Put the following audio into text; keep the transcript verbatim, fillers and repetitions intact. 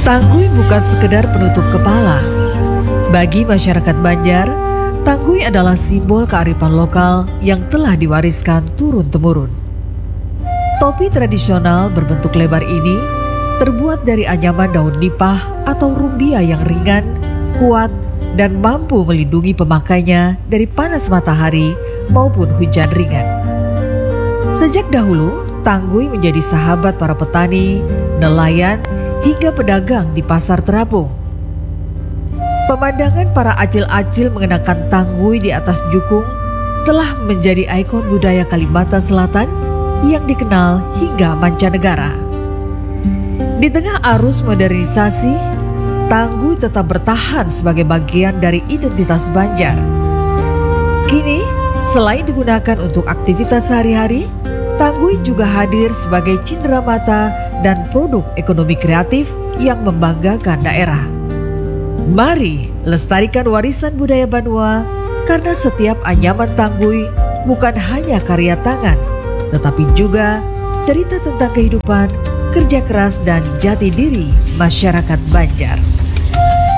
Tangguy bukan sekedar penutup kepala. Bagi masyarakat Banjar, tangguy adalah simbol kearifan lokal yang telah diwariskan turun-temurun. Topi tradisional berbentuk lebar ini terbuat dari anyaman daun nipah atau rumbia yang ringan, kuat, dan mampu melindungi pemakainya dari panas matahari maupun hujan ringan. Sejak dahulu, tangguy menjadi sahabat para petani, nelayan, hingga pedagang di pasar terapung. Pemandangan para acil-acil mengenakan tangguy di atas jukung telah menjadi ikon budaya Kalimantan Selatan yang dikenal hingga mancanegara. Di tengah arus modernisasi, tangguy tetap bertahan sebagai bagian dari identitas Banjar. Kini, selain digunakan untuk aktivitas sehari-hari, tangguy juga hadir sebagai cindera mata dan produk ekonomi kreatif yang membanggakan daerah. Mari lestarikan warisan budaya Banua, karena setiap anyaman tangguy bukan hanya karya tangan, tetapi juga cerita tentang kehidupan, kerja keras, dan jati diri masyarakat Banjar.